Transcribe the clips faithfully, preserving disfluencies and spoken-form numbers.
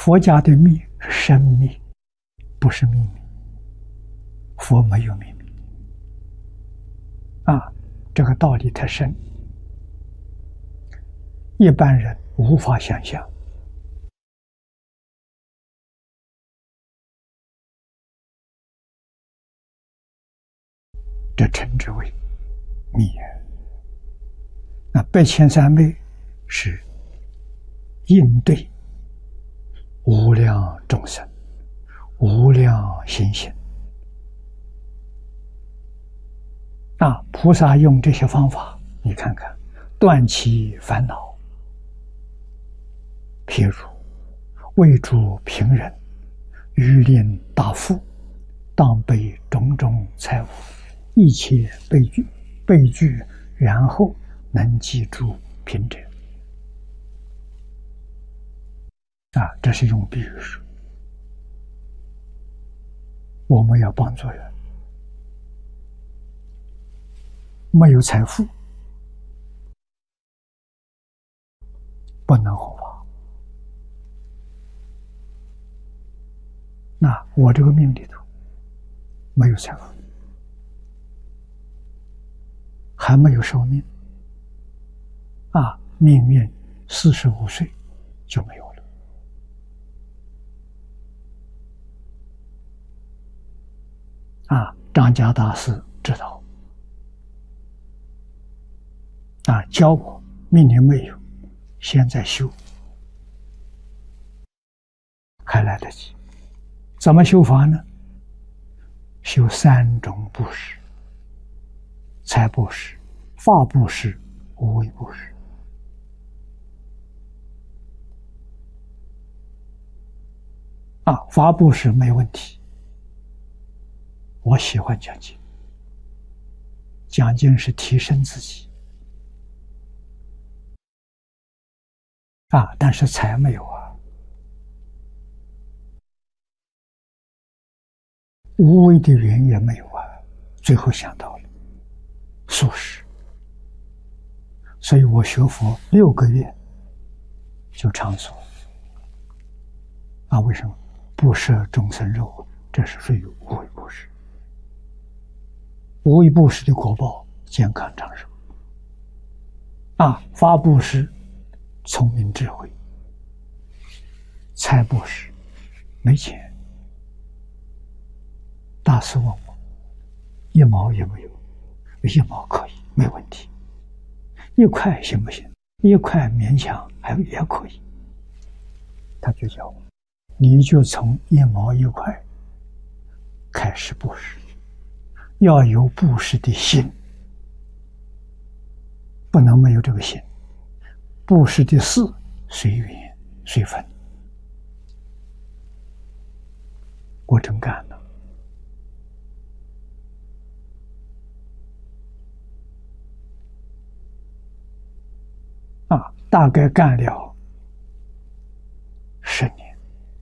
佛家的密是深密，不是秘密。佛没有秘密啊，这个道理太深，一般人无法想象。这称之为密。那八千三昧是应对无量众生、无量心性。啊，菩萨用这些方法，你看看，断其烦恼。譬如为诸贫人，欲令大富，当备种种财物，一切备具，备具，然后能记住贫者。啊，这是用比喻说，我们要帮助人，没有财富，不能弘法。那我这个命里头没有财富，还没有寿命，啊，命运四十五岁就没有了。啊，张家大师知道，啊，教我命里没有，现在修还来得及。怎么修法呢？修三种布施：财布施、法布施、无为布施。啊，法布施没问题，我喜欢讲经，讲经是提升自己。啊，但是财没有啊。无为的缘也没有啊，最后想到了素食，所以我学佛六个月就长素。啊，为什么？不摄众生肉，这是属于无为布施。无为布施的果报，健康长寿。啊，法布施，聪明智慧。财布施，没钱。大师问我，一毛也没有，一毛可以，没问题。一块行不行？一块勉强还也可以。他就叫我，你就从一毛一块开始布施，要有布施的心，不能没有这个心。布施的事随缘随分，我真干了。啊，大概干了十年，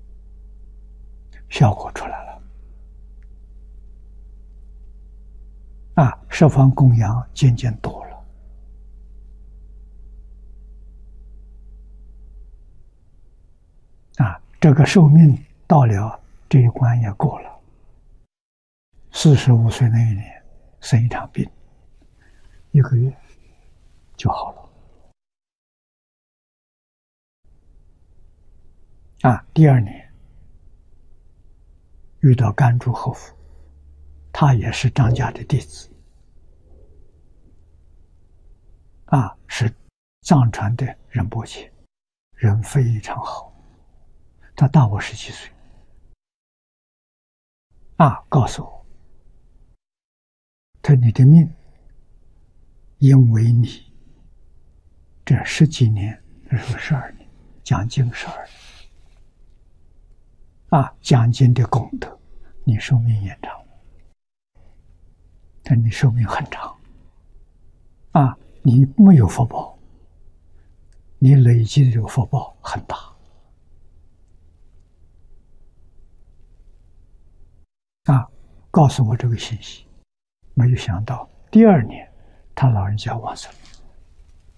效果出来了。啊，十方供养渐渐多了。啊，这个寿命到了，这一关也过了。四十五岁那一年生一场病，一个月就好了。啊，第二年遇到甘珠后夫，他也是张家的弟子，啊，是藏传的仁波切，人非常好，他大我十七岁，啊，告诉我，他说你的命，因为你这十几年，这是十二年，讲经十二年。啊，讲经的功德，你寿命延长了，但你寿命很长。啊，你没有福报，你累积的这个福报很大。啊，告诉我这个信息，没有想到第二年他老人家往生。